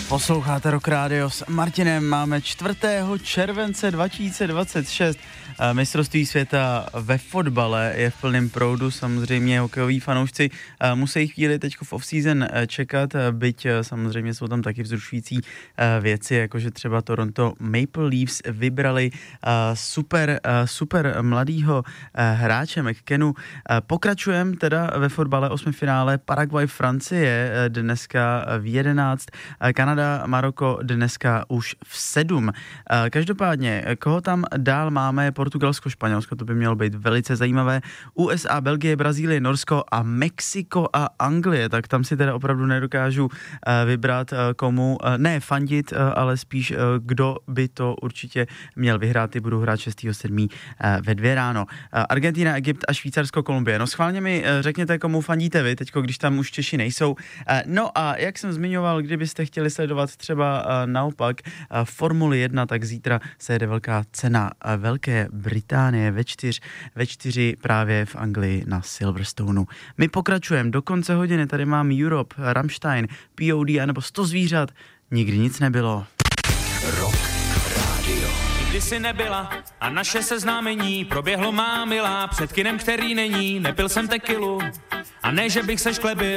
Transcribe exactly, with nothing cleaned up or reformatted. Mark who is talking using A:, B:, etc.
A: Posloucháte Rock Radio s Martinem, máme čtvrtého července dva tisíce dvacet šest. Mistrovství světa ve fotbale je v plném proudu, samozřejmě hokejoví fanoušci musí chvíli teď v off-season čekat, byť samozřejmě jsou tam taky vzrušující věci, jakože třeba Toronto Maple Leafs vybrali super, super mladýho hráče McKennu. Pokračujeme teda ve fotbale, osmifinále Paraguay Francie dneska v jedenáct, Kanada Maroko dneska už v sedm. Každopádně, koho tam dál máme? Portugalsko, Španělsko, to by mělo být velice zajímavé. U S A, Belgie, Brazílie, Norsko a Mexiko a Anglie, tak tam si teda opravdu nedokážu vybrat, komu ne fandit, ale spíš kdo by to určitě měl vyhrát. Ty budou hrát šestého sedmého ve dvě ráno. Argentina, Egypt a Švýcarsko, Kolumbie. No schválně mi řekněte, komu fandíte vy, teďko, když tam už Češi nejsou. No a jak jsem zmiňoval, kdybyste chtěli sledovat třeba naopak Formuli jedna, tak zítra se jede velká cena Velké Británie ve čtyř, ve čtyři právě v Anglii na Silverstoneu. My pokračujeme, do konce hodiny tady mám Europe, Rammstein, P O D a nebo sto zvířat, nikdy nic nebylo.
B: Rock Radio.
C: Nikdy jsi nebyla a naše seznámení proběhlo má milá před kinem, který není, nepil jsem tekilu a ne, že bych se šklebil.